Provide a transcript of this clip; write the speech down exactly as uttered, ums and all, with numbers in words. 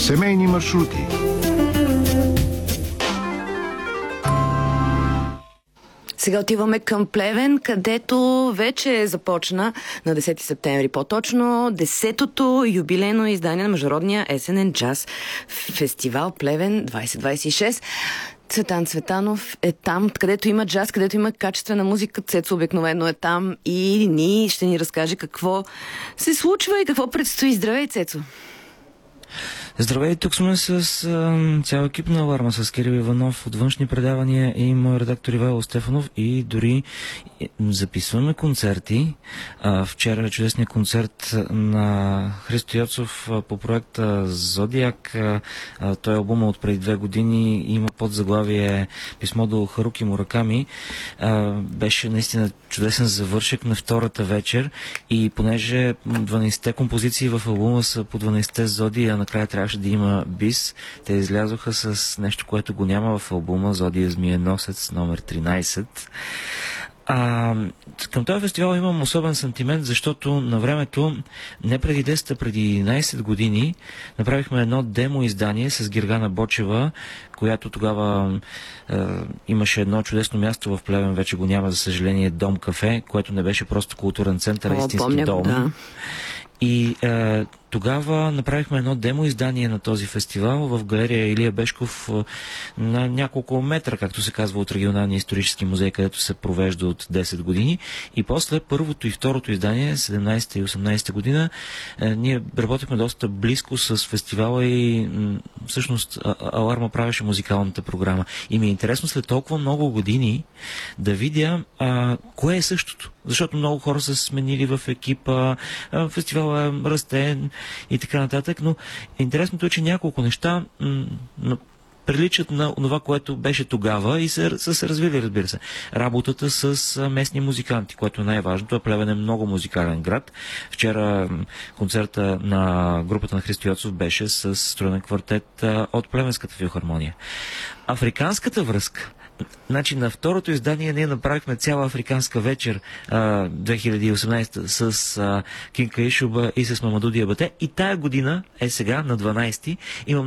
Семейни маршрути. Сега отиваме към Плевен, където вече започна на десети септември, по-точно десетото юбилейно издание на Международния есенен джаз фестивал Плевен двайсет двайсет и шест. Цветан Цветанов е там, където има джаз, където има качествена музика. Цецо обикновено е там и ни ще ни разкаже какво се случва и какво предстои. Здравей, Цецо! Здравей, тук сме с а, цял екип на Аларма, с Кирил Иванов от външни предавания и мой редактор Ивайло Стефанов, и дори записваме концерти. А, вчера е чудесния концерт на Христо Йоцов по проекта Зодиак. А, той е албума от преди две години, има подзаглавие Писмо до Харуки Мураками. А, беше наистина чудесен завършек на втората вечер, и понеже дванайсетте композиции в албума са по дванайсетте зодии, а накрая трябваше да има бис, те излязоха с нещо, което го няма в албума, Зодия Змиеносец номер тринайсет. А, към този фестивал имам особен сантимент, защото на времето, не преди десет, а преди единайсет години, направихме едно демо издание с Гергана Бочева, която тогава е, имаше едно чудесно място в Плевен, вече го няма, за съжаление, Дом кафе, което не беше просто културен център, а истински дом. Да. И е, тогава направихме едно демо издание на този фестивал в галерия Илия Бешков на няколко метра, както се казва, от регионалния исторически музей, където се провежда от десет години. И после първото и второто издание, седемнайсета и осемнайсета година, е, ние работихме доста близко с фестивала и м, всъщност Аларма правеше музикалната програма. И ми е интересно след толкова много години да видя а, кое е същото. Защото много хора са сменили в екипа, а, фестивала расте и така нататък, но интересното е, че няколко неща м- приличат на това, което беше тогава, и са, са се развили, разбира се. Работата с местни музиканти, което е най-важното. Плевен е много музикален град. Вчера концерта на групата на Христо Йоцов беше с струен квартет от Плевенската филхармония. Африканската връзка. Значи на второто издание ние направихме цяла африканска вечер а, две хиляди и осемнайсета с а, Кинка Ишуба и с Мамаду Диабате, и тая година е сега на дванайсети имам